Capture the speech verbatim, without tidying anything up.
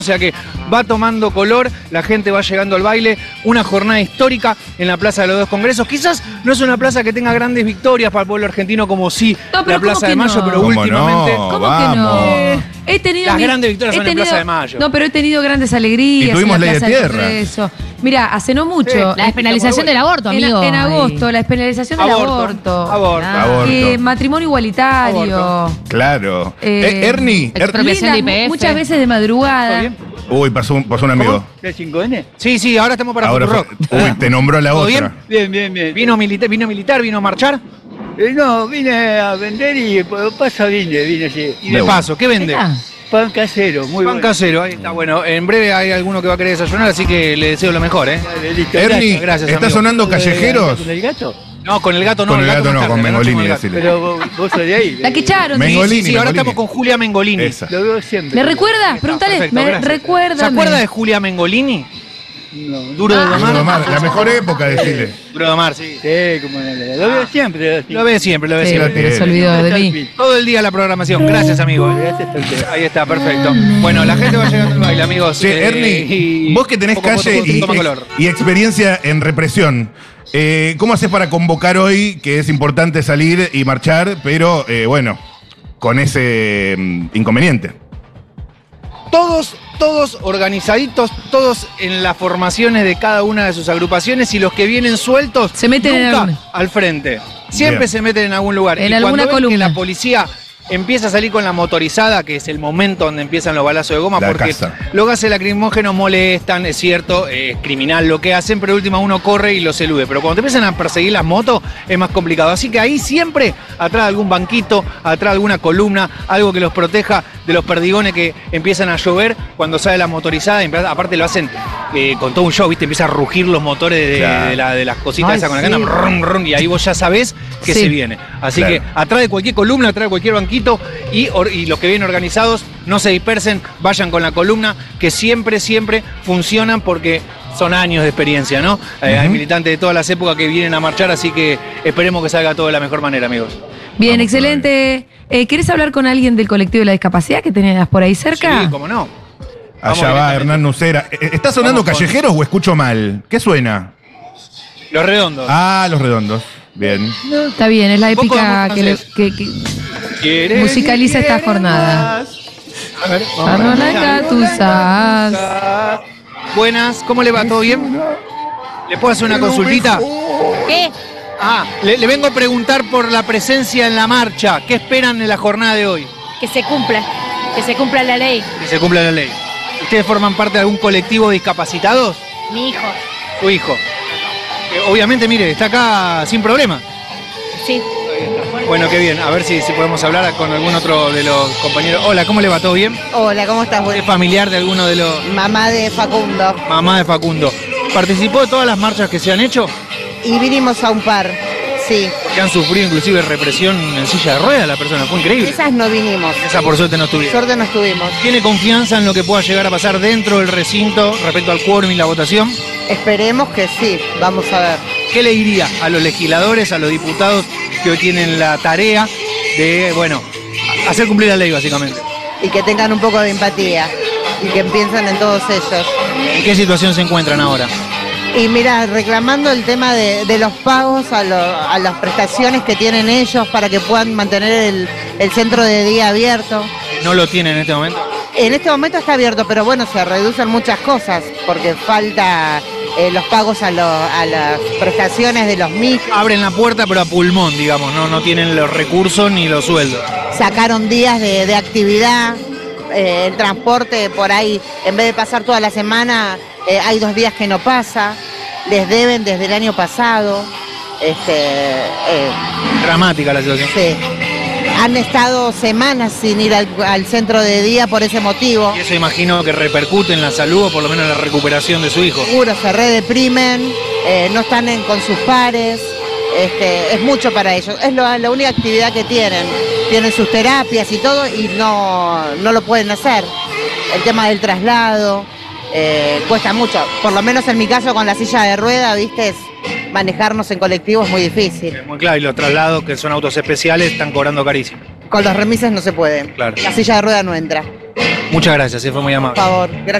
O sea que va tomando color, la gente va llegando al baile, una jornada histórica en la Plaza de los Dos Congresos. Quizás no es una plaza que tenga grandes victorias para el pueblo argentino como sí no, la Plaza de Mayo, no? pero ¿Cómo últimamente... no? ¿Cómo Vamos. que no? Eh, He tenido Las mi- grandes victorias he son en tenido- Plaza de Mayo. No, pero he tenido grandes alegrías. Y tuvimos en la ley de Plaza del tierra. Congreso. Mira, hace no mucho. Sí, La despenalización del aborto, En, amigo. en agosto, Ay. la despenalización del Aborto. aborto. Aborto. Ah, Aborto. eh, matrimonio igualitario. Aborto. Claro. Eh, Eh, Ernie. Er- Expropiación. Lindas, de I P F. muchas veces de ¿Todo madrugada. bien? Uy, pasó un, pasó un amigo. ¿La cinco ene? Sí, sí, ahora estamos para Ahora Futurock. fue- Uy, te nombró la ¿Todo otra. Bien, bien, bien. ¿Vino militar, vino militar, vino a marchar? Eh, no, vine a vender y por paso vine, vine así. Y de De paso, ¿qué vende? Ah, Pan casero, muy Pan bueno. casero, ahí está bueno. En breve hay alguno que va a querer desayunar, así que le deseo lo mejor, ¿eh? Dale, listo, Ernie, gracias, ¿está amigo. sonando Callejeros? ¿Con el gato? No, con el gato no. Con el gato más no, tarde, con a la noche Mengolini, con el gato. decile. Pero vos, vos sos de ahí. La que echaron. Me- Sí, Mengolini, sí, sí, ahora Mengolini. estamos con Julia Mengolini. Esa. Lo veo siempre. ¿Me recuerdas? Está, Pregúntale. perfecto, Me gracias. recuérdame. ¿Se acuerda de Julia Mengolini? No. Duro de Ah. domar. Duro Mar, la mejor época, decirle. Duro de domar, sí. Sí, como no, lo lo veo siempre. así. Lo ve siempre, lo ve Sí, siempre. pero se olvidó de mí. Todo el día la programación. Gracias, amigo. ¿eh? Gracias a usted. Ahí está, perfecto. Bueno, la gente va llegando al baile, amigos. Che, Eh, Ernie, y vos que tenés poco a poco calle y, toma ex- color. y experiencia en represión, eh, ¿cómo haces para convocar hoy, que es importante salir y marchar, pero eh, bueno, con ese mm, inconveniente? Todos, todos organizaditos, todos en las formaciones de cada una de sus agrupaciones y los que vienen sueltos Se meten en nunca alguna. al frente. Siempre Bien. se meten en algún lugar. En y alguna cuando ven que columna. la policía empieza a salir con la motorizada, que es el momento donde empiezan los balazos de goma, La porque casa. los gases lacrimógenos molestan, es cierto, es criminal lo que hacen, pero última uno corre y los elude. Pero cuando te empiezan a perseguir las motos es más complicado. Así que ahí siempre, atrás de algún banquito, atrás de alguna columna, algo que los proteja de los perdigones que empiezan a llover cuando sale la motorizada. Y empieza- aparte lo hacen eh, con todo un show, ¿viste? Empieza a rugir los motores de, Claro. de la- de las cositas Ay, esas con la sí. cana, rum, rum, y ahí vos ya sabés que Sí. se viene. Así Claro. que atrás de cualquier columna, atrás de cualquier banquito y, or- y los que vienen organizados no se dispersen, vayan con la columna, que siempre, siempre funcionan porque son años de experiencia, ¿no? Eh, Hay Ujú. militantes de todas las épocas que vienen a marchar, así que esperemos que salga todo de la mejor manera, amigos. Bien, Vamos excelente. Eh, ¿Querés hablar con alguien del colectivo de la discapacidad que tenías por ahí cerca? Sí, cómo no. Vamos Allá va directamente. Hernán Nucera. Eh, ¿Está sonando Vamos con- Callejeros o escucho mal? ¿Qué suena? Los redondos. Ah, Los Redondos. Bien. Está bien, es la Un poco de épica amor que, le- francés. que- que ¿Quieres musicaliza y esta quieres jornada. más? A ver, Arrola Gatusas. Buenas, ¿cómo le va? ¿Todo bien? ¿Le puedo hacer una consultita? ¿Qué? Ah, le, le vengo a preguntar por la presencia en la marcha. ¿Qué esperan de la jornada de hoy? Que se cumpla. Que se cumpla la ley. Que se cumpla la ley. ¿Ustedes forman parte de algún colectivo de discapacitados? Mi hijo. Su hijo. Eh, obviamente, mire, está acá sin problema. Sí. Bueno, qué bien. A ver si, si podemos hablar con algún otro de los compañeros. Hola, ¿cómo le va? ¿Todo bien? Hola, ¿cómo estás? ¿Es familiar de alguno de los... Mamá de Facundo. Mamá de Facundo. ¿Participó de todas las marchas que se han hecho? Y vinimos a un par, sí. Que han sufrido inclusive represión en silla de ruedas la persona. Fue increíble. Esas no vinimos. Esa por suerte no estuvieron. Suerte no estuvimos. ¿Tiene confianza en lo que pueda llegar a pasar dentro del recinto respecto al quórum y la votación? Esperemos que sí, vamos a ver. ¿Qué le diría a los legisladores, a los diputados que hoy tienen la tarea de, bueno, hacer cumplir la ley básicamente? Y que tengan un poco de empatía y que piensen en todos ellos. ¿En qué situación se encuentran ahora? Y mira, reclamando el tema de, de los pagos a, lo- a las prestaciones que tienen ellos para que puedan mantener el, el centro de día abierto. ¿No lo tienen en este momento? En este momento está abierto, pero bueno, se reducen muchas cosas porque falta eh, los pagos a, lo- a las prestaciones de los M I C. Abren la puerta pero a pulmón, digamos, no, no tienen los recursos ni los sueldos. Sacaron días de, de actividad, eh, el transporte por ahí, en vez de pasar toda la semana, eh, hay dos días que no pasa, les deben desde el año pasado, este, eh, Dramática la situación. sí. Han estado semanas sin ir al, al centro de día por ese motivo. Y eso imagino que repercute en la salud o por lo menos en la recuperación de su hijo. Seguro, se redeprimen, eh, no están en- con sus pares, este, es mucho para ellos, es lo- la única actividad que tienen, tienen sus terapias y todo y no, no lo pueden hacer. El tema del traslado, eh, cuesta mucho, por lo menos en mi caso con la silla de rueda, viste, es- manejarnos en colectivo es muy difícil, Es muy claro, y los traslados, que son autos especiales, están cobrando carísimo. con los remises no se puede, Claro. la silla de rueda no entra. Muchas gracias, eh, fue muy Por amable. favor, gracias.